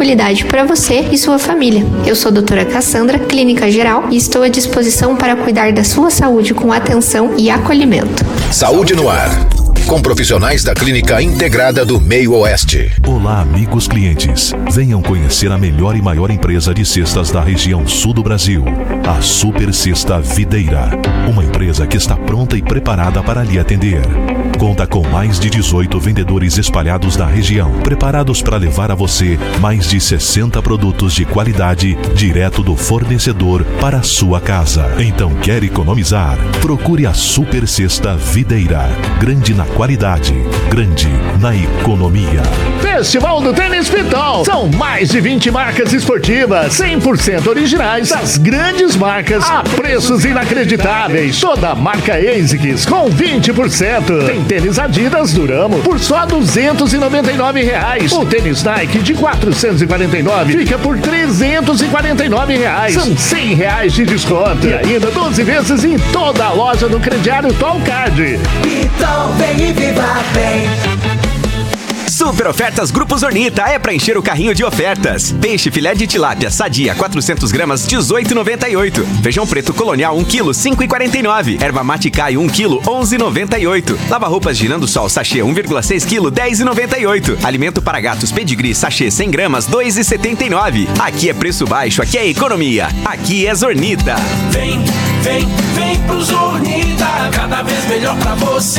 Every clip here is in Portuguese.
tranquilidade para você e sua família. Eu sou a doutora Cassandra, clínica geral, e estou à disposição para cuidar da sua saúde com atenção e acolhimento. Saúde no ar, com profissionais da Clínica Integrada do Meio Oeste. Olá, amigos clientes. Venham conhecer a melhor e maior empresa de cestas da região sul do Brasil, a Super Cesta Videira. Uma empresa que está pronta e preparada para lhe atender. Conta com mais de 18 vendedores espalhados na região, preparados para levar a você mais de 60 produtos de qualidade direto do fornecedor para a sua casa. Então, quer economizar? Procure a Super Cesta Videira. Grande na qualidade, grande na economia. Festival do Tênis Pitol. São mais de 20 marcas esportivas, 100% originais, das grandes marcas, a preços inacreditáveis. Toda a marca ASICS com 20%. Tem tênis Adidas Duramo por só R$ 299. O tênis Nike de 449 fica por R$ 349. São R$ 100 de desconto. E ainda 12 vezes em toda a loja do crediário Tolcard. Pitol, vem e viva bem. Super ofertas Grupo Zornita é pra encher o carrinho de ofertas. Peixe filé de tilápia sadia 400 gramas 18,98. Feijão preto colonial 1 kg 5,49. Erva mate Caio 1 kg 11,98. Lava roupas Girando Sol sachê 1,6 kg 10,98. Alimento para gatos Pedigree sachê 100 gramas 2,79. Aqui é preço baixo, aqui é economia, aqui é Zornita. Vem, vem, vem pro Zornita, cada vez melhor pra você.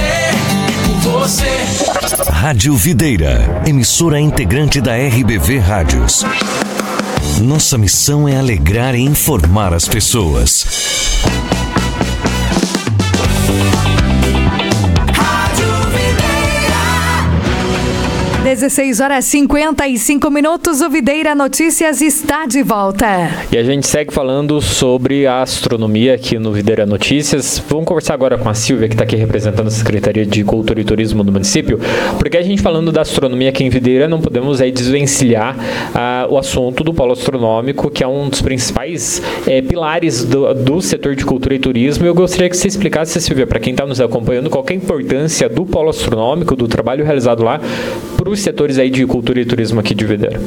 Rádio Videira, emissora integrante da RBV Rádios. Nossa missão é alegrar e informar as pessoas. 16h55, o Videira Notícias está de volta. E a gente segue falando sobre a astronomia aqui no Videira Notícias. Vamos conversar agora com a Silvia, que está aqui representando a Secretaria de Cultura e Turismo do município, porque a gente falando da astronomia aqui em Videira, não podemos aí desvencilhar o assunto do polo astronômico, que é um dos principais pilares do setor de cultura e turismo. Eu gostaria que você explicasse, Silvia, para quem está nos acompanhando, qual que é a importância do polo astronômico, do trabalho realizado lá, para os setores aí de cultura e turismo aqui de Videira.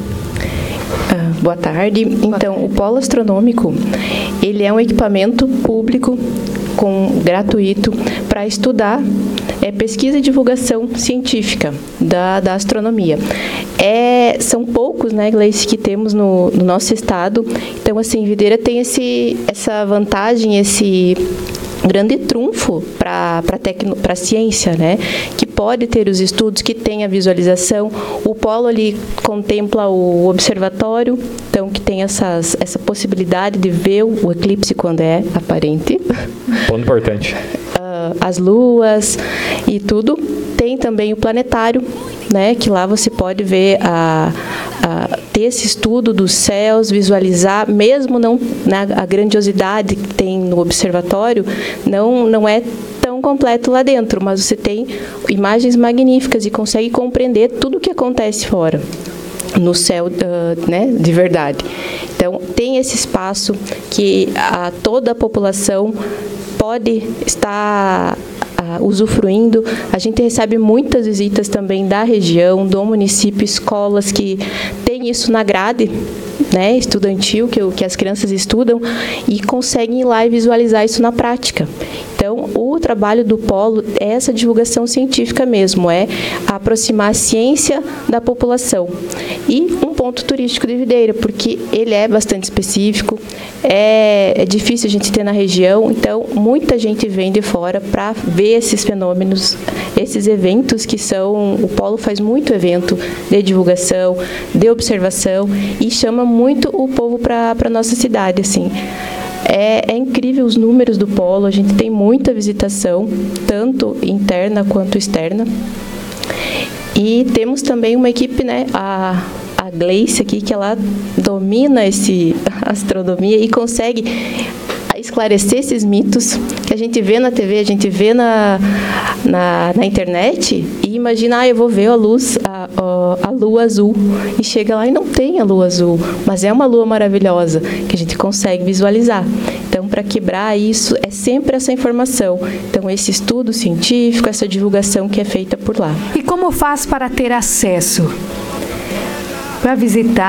Boa tarde. Então, o polo astronômico, ele é um equipamento público gratuito para estudar pesquisa e divulgação científica da astronomia. São poucos, né, Gleice, que temos no nosso estado. Então, assim, Videira tem essa vantagem, esse grande trunfo para a ciência, né? Que pode ter os estudos, que tem a visualização. O polo ali contempla o observatório, então que tem essa possibilidade de ver o eclipse quando é aparente. Ponto importante. As luas e tudo. Tem também o planetário, né? Que lá você pode ver ter esse estudo dos céus, visualizar, mesmo não, né, a grandiosidade que tem no observatório, não é tão completo lá dentro, mas você tem imagens magníficas e consegue compreender tudo o que acontece fora, no céu, né, de verdade. Então, tem esse espaço que toda a população pode estar usufruindo. A gente recebe muitas visitas também da região, do município, escolas que têm isso na grade, né, estudantil, que as crianças estudam, e conseguem ir lá e visualizar isso na prática. Então, o trabalho do polo é essa divulgação científica mesmo, é aproximar a ciência da população. E um ponto turístico de Videira, porque ele é bastante específico, é difícil a gente ter na região, então muita gente vem de fora para ver esses fenômenos, esses eventos que são... O polo faz muito evento de divulgação, de observação, e chama muito o povo para a nossa cidade, assim. É incrível os números do polo, a gente tem muita visitação, tanto interna quanto externa. E temos também uma equipe, né, a Gleice aqui, que ela domina a astronomia e consegue esclarecer esses mitos que a gente vê na TV, a gente vê na internet, e imagina, eu vou ver a lua azul, e chega lá e não tem a lua azul, mas é uma lua maravilhosa que a gente consegue visualizar. Então, para quebrar isso, é sempre essa informação. Então, esse estudo científico, essa divulgação que é feita por lá. E como faz para ter acesso? Para visitar